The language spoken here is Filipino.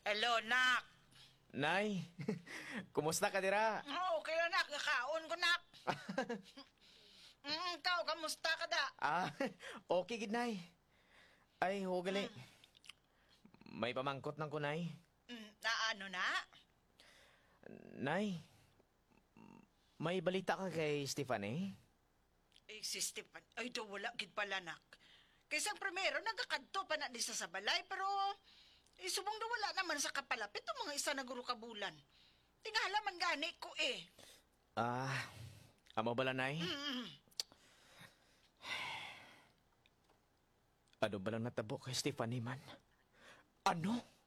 Hello, nak. Nay, kumusta ka dira? Okay na, nak. Nakaon ko, nak. Ikaw, kamusta ka da? Okay gid nay. Ay, hugali. May pamangkot ng kunay. Na ano na? Nay, may balita ka kay Stephanie? Si Stefan. Ay, do wala gid pala, nak. Kaysa primero, nagkakadto pa na di sa balay, pero subong do wala naman sa kapalapit o mga isa na guro kabulan. Tingala man gani ko eh. Amo bala nay? Ano ba lang natabo kay Stephanie man? Ano?